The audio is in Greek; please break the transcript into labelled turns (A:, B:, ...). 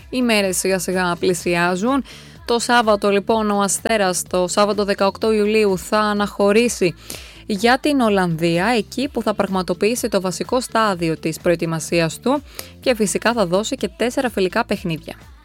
A: Οι μέρες σιγά σιγά πλησιάζουν. Το Σάββατο λοιπόν ο Αστέρας το Σάββατο 18 Ιουλίου θα αναχωρήσει για την Ολλανδία, εκεί που θα πραγματοποιήσει το βασικό στάδιο της προετοιμασίας του και φυσικά θα δώσει και 4 φιλικά παιχνίδια.